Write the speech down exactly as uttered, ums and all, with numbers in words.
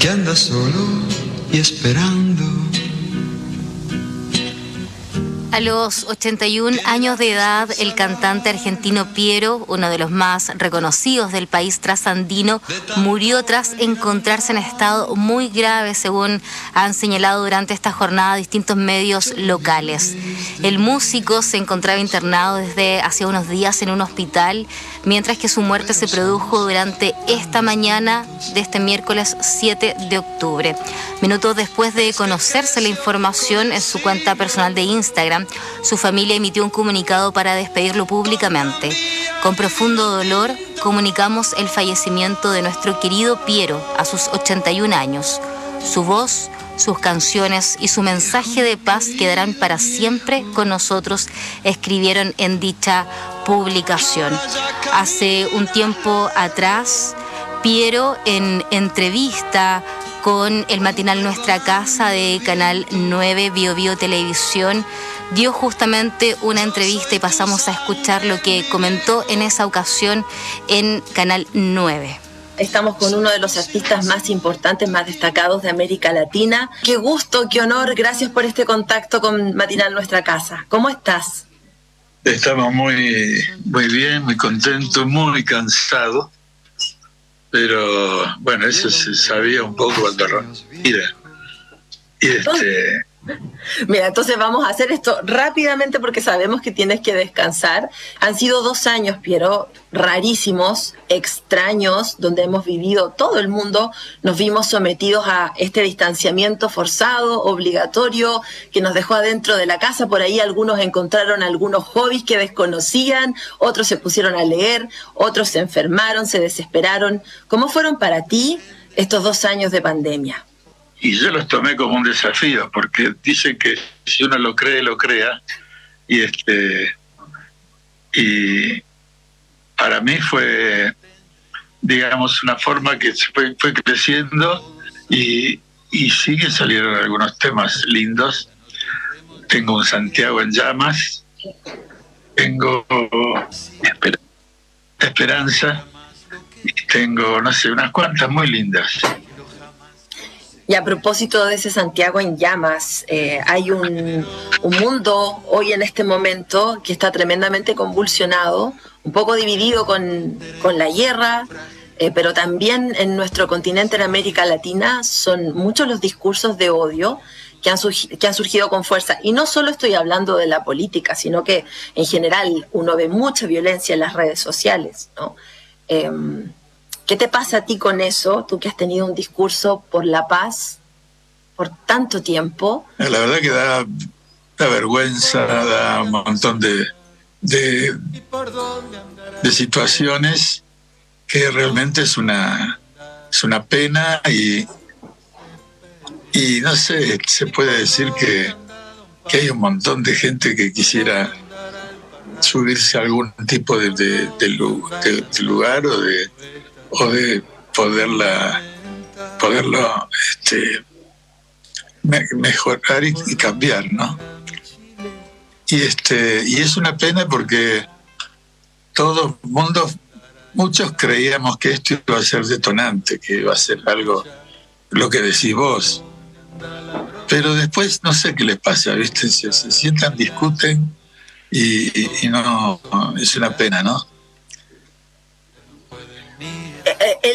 que anda solo y esperando. A los ochenta y un años de edad, el cantante argentino Piero, uno de los más reconocidos del país trasandino, murió tras encontrarse en estado muy grave, según han señalado durante esta jornada distintos medios locales. El músico se encontraba internado desde hace unos días en un hospital, mientras que su muerte se produjo durante esta mañana de este miércoles siete de octubre. Minutos después de conocerse la información en su cuenta personal de Instagram, su familia emitió un comunicado para despedirlo públicamente. Con profundo dolor, comunicamos el fallecimiento de nuestro querido Piero a sus ochenta y un años. Su voz, sus canciones y su mensaje de paz quedarán para siempre con nosotros, escribieron en dicha publicación. Hace un tiempo atrás, Piero, en entrevista con el matinal Nuestra Casa de Canal nueve, Bio Bio Televisión, dio justamente una entrevista y pasamos a escuchar lo que comentó en esa ocasión en Canal nueve. Estamos con uno de los artistas más importantes, más destacados de América Latina. Qué gusto, qué honor, gracias por este contacto con Matinal Nuestra Casa. ¿Cómo estás? Estamos muy, muy bien, muy contentos, muy cansados, pero bueno, eso se sabía un poco cuando mira. Y este... Mira, entonces vamos a hacer esto rápidamente porque sabemos que tienes que descansar. Han sido dos años, Piero, rarísimos, extraños, donde hemos vivido, todo el mundo nos vimos sometidos a este distanciamiento forzado, obligatorio, que nos dejó adentro de la casa. Por ahí algunos encontraron algunos hobbies que desconocían, otros se pusieron a leer, otros se enfermaron, se desesperaron. ¿Cómo fueron para ti estos dos años de pandemia? Y yo los tomé como un desafío, porque dicen que si uno lo cree, lo crea. Y este y para mí fue, digamos, una forma que fue, fue creciendo y, y sí que salieron algunos temas lindos. Tengo un Santiago en llamas, tengo esper- Esperanza, y tengo, no sé, unas cuantas muy lindas. Y a propósito de ese Santiago en llamas, eh, hay un, un mundo hoy en este momento que está tremendamente convulsionado, un poco dividido con, con la guerra, eh, pero también en nuestro continente, en América Latina, son muchos los discursos de odio que han, surgi- que han surgido con fuerza. Y no solo estoy hablando de la política, sino que en general uno ve mucha violencia en las redes sociales, ¿no? Eh, ¿Qué te pasa a ti con eso? Tú que has tenido un discurso por la paz por tanto tiempo. La verdad que da, da vergüenza, da un montón de, de, de situaciones que realmente es una, es una pena y, y no sé, se puede decir que, que hay un montón de gente que quisiera subirse a algún tipo de, de, de, de, de lugar o de o de poderla poderlo este, me, mejorar y, y cambiar, ¿no? Y este y es una pena porque todo el mundo, muchos creíamos que esto iba a ser detonante, que iba a ser algo, lo que decís vos, pero después no sé qué les pasa, ¿viste? Se, se sientan, discuten y, y, y no, no, es una pena, ¿no? Eh, eh,